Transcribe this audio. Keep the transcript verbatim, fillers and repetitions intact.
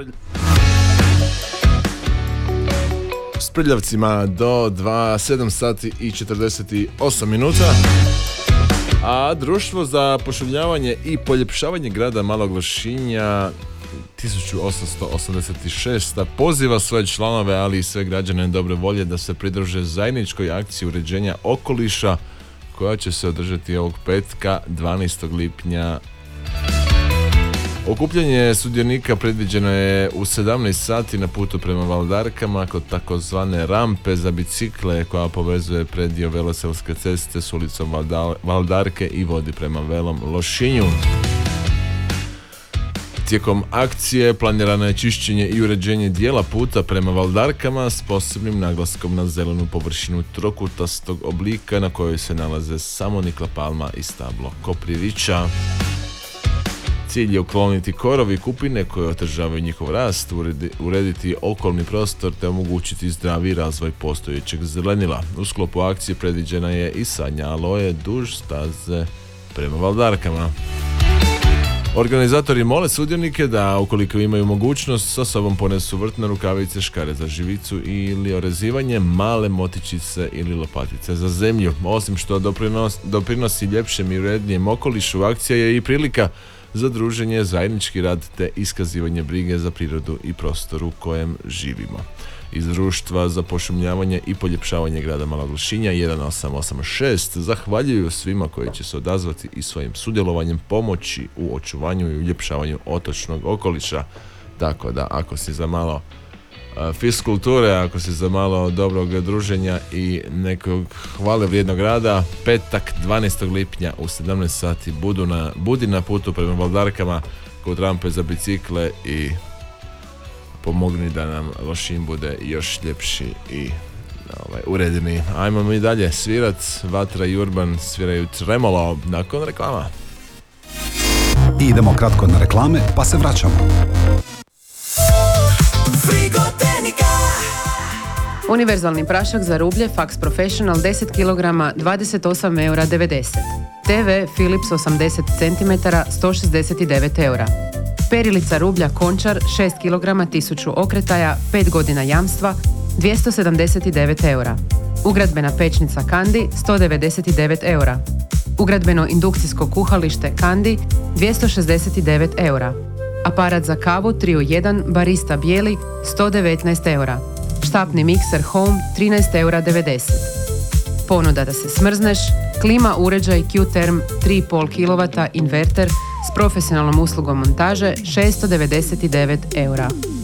Prlj... s Prljavcima do dva, sedam sati i četrdeset osam minuta. A Društvo za pošumljavanje i poljepšavanje grada Malog Lošinja tisuću osamsto osamdeset šest poziva svoje članove, ali i sve građane dobre volje da se pridruže zajedničkoj akciji uređenja okoliša koja će se održati ovog petka dvanaestog lipnja. Okupljanje sudionika predviđeno je u sedamnaest sati na putu prema Valdarkama kod takozvane rampe za bicikle koja povezuje predio Veloselske ceste s ulicom Valdarke i vodi prema Velom Lošinju. Tijekom akcije planirano je čišćenje i uređenje dijela puta prema Valdarkama s posebnim naglaskom na zelenu površinu trokutastog oblika na kojoj se nalaze samo nikla palma i stablo koprivića. Cilj je ukloniti korovi i kupine koje otežavaju njihov rast, urediti okolni prostor te omogućiti zdravi razvoj postojećeg zelenila. U sklopu akcije predviđena je i sadnja aloje duž staze prema Valdarkama. Organizatori mole sudionike da, ukoliko imaju mogućnost, sa sobom ponesu vrtne rukavice, škare za živicu ili orezivanje, male motičice ili lopatice za zemlju. Osim što doprinos, doprinosi ljepšem i urednijem okolišu, akcija je i prilika za druženje, zajednički rad te iskazivanje brige za prirodu i prostor u kojem živimo. Iz Društva za pošumljavanje i poljepšavanje grada Malog Lošinja jedan osam osam šest zahvaljuju svima koji će se odazvati i svojim sudjelovanjem pomoći u očuvanju i uljepšavanju otočnog okoliša. Tako da ako si za malo uh, fiskulture, ako si za malo dobrog druženja i nekog hvale vrijednog rada, petak dvanaestog lipnja u sedamnaest sati budu na, budi na putu prema Valdarkama kod rampe za bicikle i pomogni da nam Lošinj bude još ljepši i ovaj, uredni. Ajmo mi dalje svirat. Vatra i Urban sviraju Tremolo nakon reklama. Idemo kratko na reklame pa se vraćamo. Univerzalni prašak za rublje Fax Professional deset kilograma dvadeset osam eura devedeset. te ve Philips osamdeset centimetara sto šezdeset devet eura. Perilica rublja Končar šest kilograma tisuću okretaja, pet godina jamstva, dvjesto sedamdeset devet eura. Ugradbena pečnica Kandi sto devedeset devet eura. Ugradbeno indukcijsko kuhalište Kandi dvjesto šezdeset devet eura. Aparat za kavu tri u jedan Barista bijeli sto devetnaest eura. Štapni mikser Home trinaest eura devedeset. Ponuda da se smrzneš, klima uređaj Q-Term tri i pol kilovata inverter s profesionalnom uslugom montaže šesto devedeset devet eura.